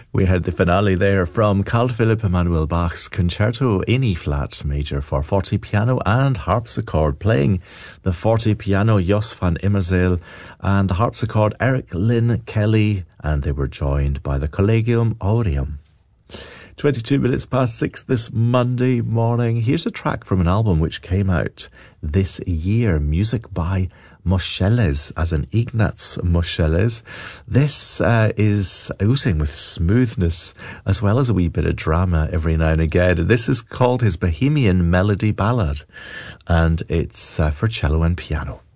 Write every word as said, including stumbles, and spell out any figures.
We heard the finale there from Carl Philipp Emanuel Bach's Concerto in E-flat major for forte piano and harpsichord, playing the forte piano Jos van Immerzeel and the harpsichord Eric Lynn Kelly, and they were joined by the Collegium Aureum. twenty-two minutes past six this Monday morning. Here's a track from an album which came out this year, music by Moscheles, as in Ignaz Moscheles. This uh, is oozing with smoothness as well as a wee bit of drama every now and again. This is called his Bohemian Melody Ballad, and it's uh, for cello and piano.